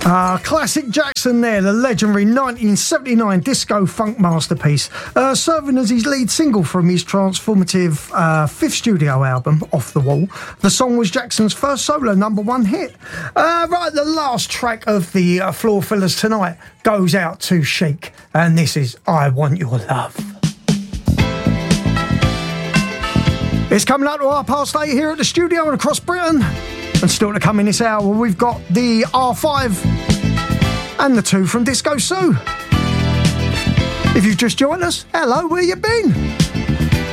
Classic Jackson there, the legendary 1979 disco funk masterpiece, serving as his lead single from his transformative fifth studio album, Off the Wall. The song was Jackson's first solo #1 hit. Right, the last track of the Floor Fillers tonight goes out to Chic, and this is I Want Your Love. It's coming up to 8:30 here at the studio and across Britain. And still to come in this hour, we've got the R5 and the 2 from Disco Sue. If you've just joined us, hello, where you been?